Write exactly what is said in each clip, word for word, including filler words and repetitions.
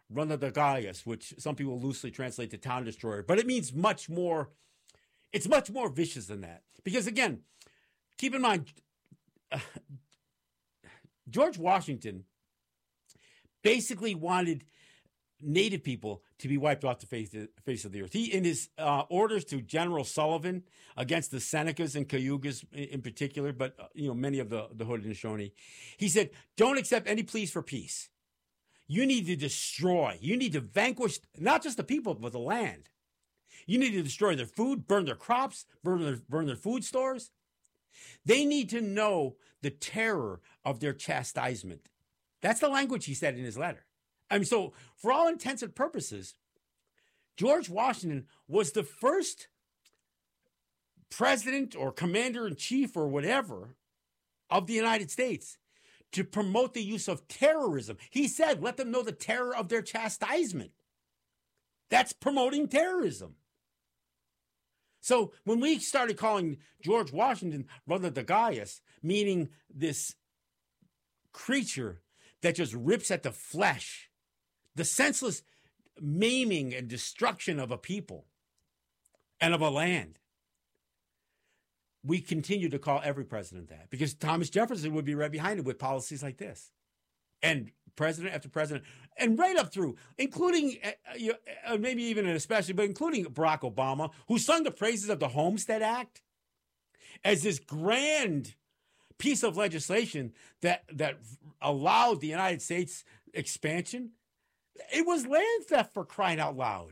Runadagayas, which some people loosely translate to town destroyer, but it means much more. It's much more vicious than that. Because again, keep in mind, uh, George Washington basically wanted Native people to be wiped off the face, face of the earth. He, in his uh, orders to General Sullivan against the Senecas and Cayugas in, in particular, but uh, you know many of the, the Haudenosaunee, he said, don't accept any pleas for peace. You need to destroy. You need to vanquish not just the people, but the land. You need to destroy their food, burn their crops, burn their, burn their food stores. They need to know the terror of their chastisement. That's the language he said in his letter. I mean, so for all intents and purposes, George Washington was the first president or commander in chief or whatever of the United States to promote the use of terrorism. He said, let them know the terror of their chastisement. That's promoting terrorism. So when we started calling George Washington Runadagayas, meaning this creature that just rips at the flesh, the senseless maiming and destruction of a people and of a land, we continue to call every president that because Thomas Jefferson would be right behind it with policies like this. And president after president, and right up through, including, uh, uh, maybe even and especially, but including Barack Obama, who sung the praises of the Homestead Act as this grand piece of legislation that, that allowed the United States expansion. It was land theft, for crying out loud.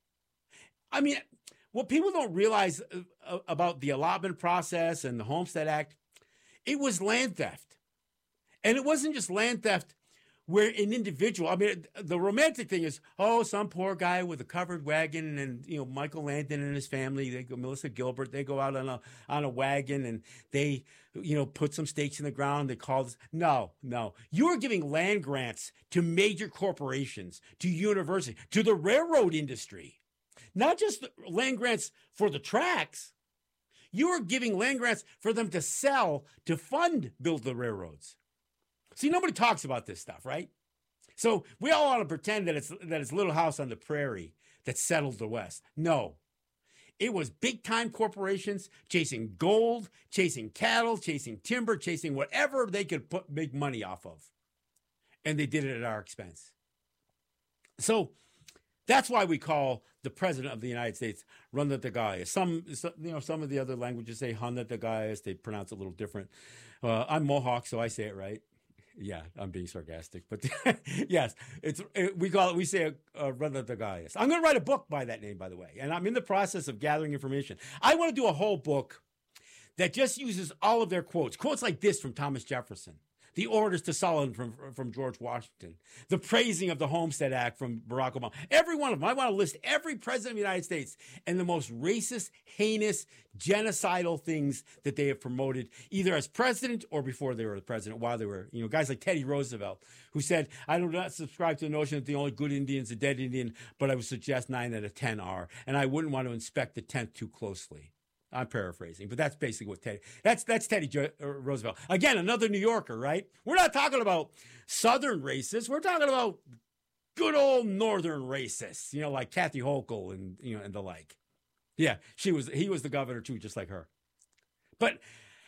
I mean, what people don't realize about the allotment process and the Homestead Act, it was land theft. And it wasn't just land theft where an individual, I mean, the romantic thing is, oh, some poor guy with a covered wagon and, you know, Michael Landon and his family, they go, Melissa Gilbert, they go out on a, on a wagon and they, you know, put some stakes in the ground. They call this. No, no. You are giving land grants to major corporations, to universities, to the railroad industry, not just land grants for the tracks. You are giving land grants for them to sell, to fund, build the railroads. See, nobody talks about this stuff, right? So we all want to pretend that it's that it's Little House on the Prairie that settled the West. No. It was big-time corporations chasing gold, chasing cattle, chasing timber, chasing whatever they could put make money off of. And they did it at our expense. So that's why we call the president of the United States Runadagayas. Some, some, you know, some of the other languages say Hanadagayas. They pronounce it a little different. Uh, I'm Mohawk, so I say it right. Yeah, I'm being sarcastic, but yes, it's it, we call it. We say uh, Runadagayas. I'm going to write a book by that name, by the way, and I'm in the process of gathering information. I want to do a whole book that just uses all of their quotes, quotes like this from Thomas Jefferson, the orders to Sullivan from from George Washington, the praising of the Homestead Act from Barack Obama. Every one of them. I want to list every president of the United States and the most racist, heinous, genocidal things that they have promoted, either as president or before they were the president, while they were, you know, guys like Teddy Roosevelt, who said, I do not subscribe to the notion that the only good Indian is a dead Indian, but I would suggest nine out of ten are, and I wouldn't want to inspect the tenth too closely. I'm paraphrasing, but that's basically what Teddy, that's, that's Teddy jo- Roosevelt. Again, another New Yorker, right? We're not talking about Southern racists. We're talking about good old Northern racists, you know, like Kathy Hochul and, you know, and the like. Yeah, she was, he was the governor too, just like her. But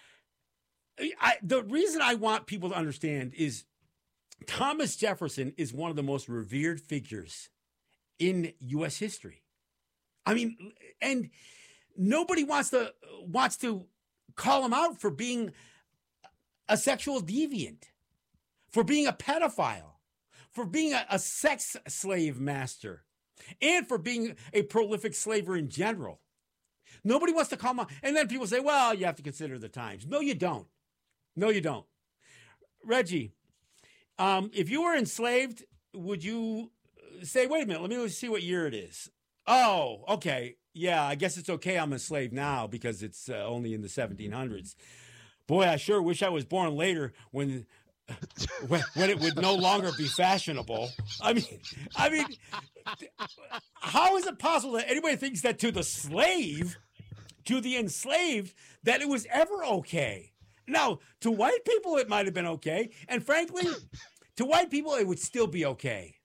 I, the reason I want people to understand is Thomas Jefferson is one of the most revered figures in U S history. I mean, and nobody wants to wants to call him out for being a sexual deviant, for being a pedophile, for being a, a sex slave master, and for being a prolific slaver in general. Nobody wants to call him out. And then people say, well, you have to consider the times. No, you don't. No, you don't. Reggie, um, if you were enslaved, would you say, wait a minute, let me see what year it is. Oh, okay. Yeah, I guess it's okay I'm enslaved now because it's uh, only in the seventeen hundreds. Boy, I sure wish I was born later when, when when it would no longer be fashionable. I mean, I mean, how is it possible that anybody thinks that to the slave, to the enslaved, that it was ever okay? Now, to white people, it might have been okay. And frankly, to white people, it would still be okay.